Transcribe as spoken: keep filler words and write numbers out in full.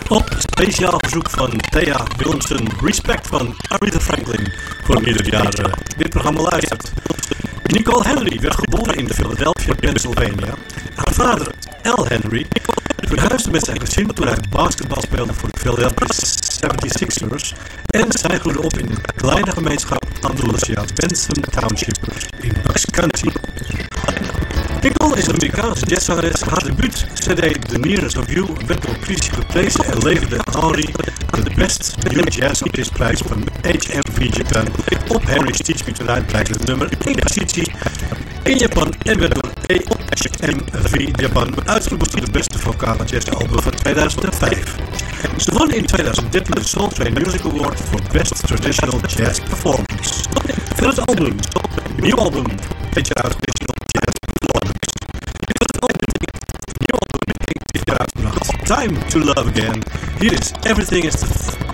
Op speciaal verzoek van Thea Willemsen, Respect van Aretha Franklin, voor wie dit jaar uh, dit programma luistert. Nicole Henry werd geboren in Philadelphia, Pennsylvania. Haar vader, Al Henry, verhuisde met zijn gezin toen hij basketbal speelde voor de Philadelphia zevenenzeventigers en zij groeide op in een kleine gemeenschap Andalusia, Benson Township in Bucks County. Nicole is een Amerikaanse jazzzangeres. Haar debuut-C D The Nearest of You werd door critici geprezen en leverde Henry de Best New Jazz Artistprijs van H M V Japan op Henry's Teach Me Tonight, blijkt het nummer één positie in Japan en werd door H M V Japan uitgeroepen tot de beste vocale jazzalbum van tweeduizend vijf. Ze won in tweeduizend dertien de Soul Train Music Award voor Best Traditional Jazz Performance. Voor het album, een nieuw album, dit jaar Traditional Jazz Performance. Voor het album, een nieuw album, dit jaar uitgebracht. Time to Love Again. Hier is Everything is the